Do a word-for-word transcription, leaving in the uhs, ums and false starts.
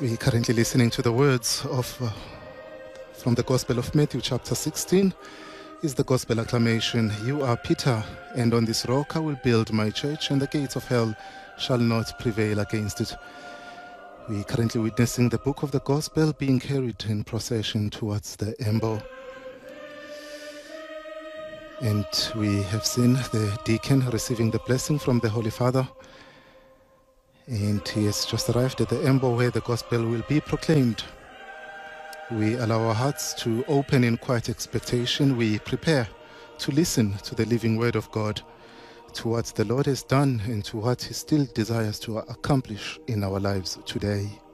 We're currently listening to the words of uh, from the Gospel of Matthew chapter sixteen. Is the Gospel acclamation. You are Peter, and on this rock I will build my church, and the gates of hell shall not prevail against it. We're currently witnessing the book of the Gospel being carried in procession towards the Embo. And we have seen the deacon receiving the blessing from the Holy Father. And he has just arrived at the Embo where the Gospel will be proclaimed. We allow our hearts to open in quiet expectation. We prepare to listen to the living word of God, to what the Lord has done and to what he still desires to accomplish in our lives today.